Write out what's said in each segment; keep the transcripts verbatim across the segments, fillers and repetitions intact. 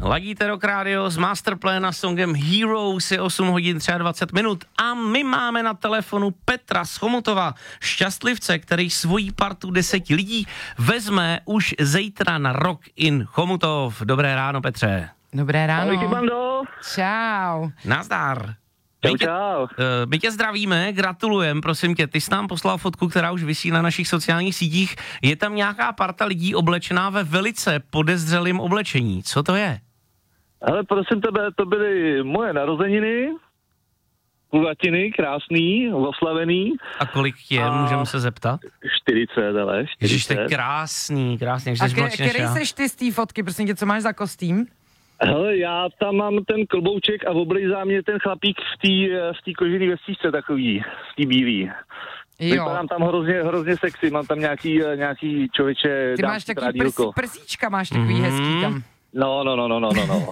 Ladíte Rock Radio z Masterplana s songem Heroes, je osm hodin dvacet tři minut a my máme na telefonu Petra z Chomutova, šťastlivce, který svojí partu deseti lidí vezme už zítra na Rock in Chomutov. Dobré ráno, Petře. Dobré ráno. Ahoj, bando. Čau. Nazdar. Čau, My tě, čau. uh, my tě zdravíme, gratulujem, prosím tě, ty jsi nám poslal fotku, která už visí na našich sociálních sítích. Je tam nějaká parta lidí oblečená ve velice podezřelém oblečení. Co to je? Ale prosím tebe, to byly moje narozeniny, kulatiny, krásný, oslavený. A kolik je, A... můžeme se zeptat? čtyřicet, ale čtyřicet. Ježiš, to je krásný, krásný, jak A jsi ke, mladší než který já. seš ty z té fotky, prosím tě, co máš za kostým? Hele, já tam mám ten klobouček a oblejzá mě ten chlapík v té v té kožený vestičce takový, v té bílý. Jo. Vypadám tam hrozně, hrozně sexy, mám tam nějaký, nějaký člověče, Ty máš takový prsí, rádílko. prsíčka, máš takový Mhm. hezký tam. No, no, no, no, no, no, no.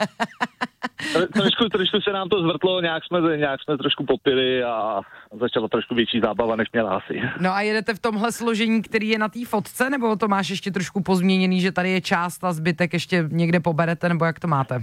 Tro- trošku, trošku se nám to zvrtlo, nějak jsme, nějak jsme trošku popili a začala trošku větší zábava, než měla asi. No a jedete v tomhle složení, který je na té fotce, nebo to máš ještě trošku pozměněný, že tady je část a zbytek ještě někde poberete, nebo jak to máte?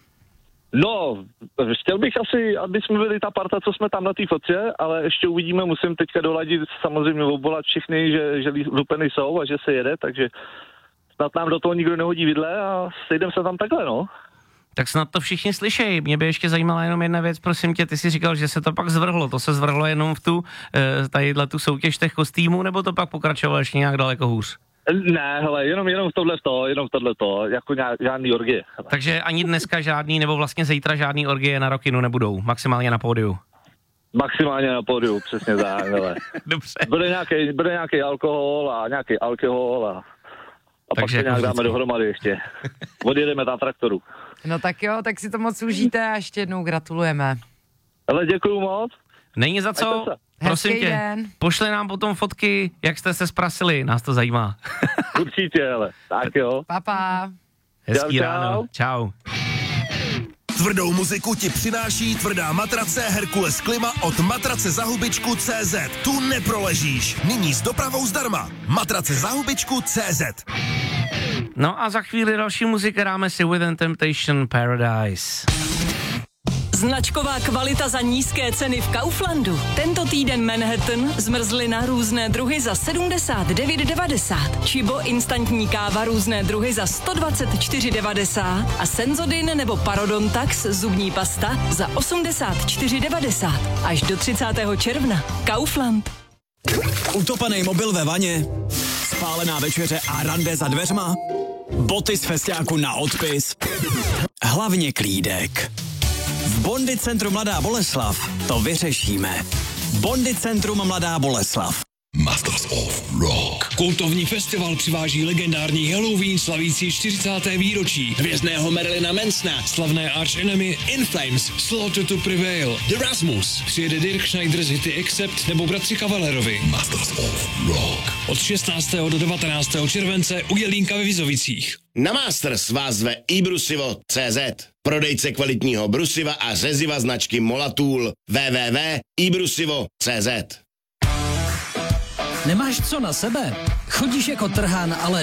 No, chtěl bych asi, aby jsme byli ta parta, co jsme tam na té fotce, ale ještě uvidíme, musím teďka doladit, samozřejmě obolat všechny, že, že lupeny jsou a že se jede, takže snad nám do toho nikdo nehodí vidle a sejdem se tam takhle, no. Tak snad to všichni slyšejí. Mě by ještě zajímala jenom jedna věc, prosím tě, ty jsi říkal, že se to pak zvrhlo. To se zvrhlo jenom v tu, tadyhle tu soutěž těch kostýmů, nebo to pak pokračovalo ještě nějak daleko hůř? Ne, hele, jenom, jenom v tohleto, jenom v tohleto, jako nějak, žádný orgie. Takže ani dneska žádný, nebo vlastně zítra žádný orgie na Rockinu nebudou, maximálně na pódiu. Maximálně na pódiu, přesně tak, hele. Dobře. Bude nějaký, bude nějaký alkohol a nějaký alkohol a, a pak Takže se nějak jako dáme vždycky. dohromady ještě. Odjedeme na traktoru. No tak jo, tak si to moc užijte a ještě jednou gratulujeme. Ale děkuju moc. Není za co, Majte se. prosím Hezký tě, den. pošli nám potom fotky, jak jste se zprasili, nás to zajímá. Určitě, hele. Tak jo. Papa. Hezký Čau, ráno, čau. Tvrdou muziku ti přináší tvrdá matrace Herkules Klima od matrace za hubičku tečka cé zet. Tu neproležíš. Nyní s dopravou zdarma. Matrace za hubičku tečka cé zet. No a za chvíli další muzika dáme si Within Temptation Paradise. Značková kvalita za nízké ceny v Kauflandu. Tento týden Manhattan, zmrzlina různé druhy za sedmdesát devět devadesát. Chibo instantní káva různé druhy za sto dvacet čtyři devadesát. A Senzodin nebo Parodontax zubní pasta za osmdesát čtyři devadesát. Až do třicátého června. Kaufland. Utopaný mobil ve vaně, spálená večeře a rande za dveřma, boty z festiáku na odpis, hlavně klídek. V Bondy centru Mladá Boleslav to vyřešíme. Bondy centrum Mladá Boleslav. Masters of Rock. Kultovní festival přiváží legendární Halloween slavící čtyřicáté výročí, hvězdného Marilyna Mansona, slavné Arch Enemy, In Flames, Slaughter to Prevail, The Rasmus, přijede Dirk Schneider z hity Accept nebo bratři Kavalerovi. Masters of Rock. Od šestnáctého do devatenáctého července u Jelínka ve Vizovicích. Na Masters vás zve ibrusivo tečka cé zet. Prodejce kvalitního brusiva a řeziva značky Molatool. w w w tečka ibrusivo tečka cé zet. Nemáš co na sebe? Chodíš jako trhán, ale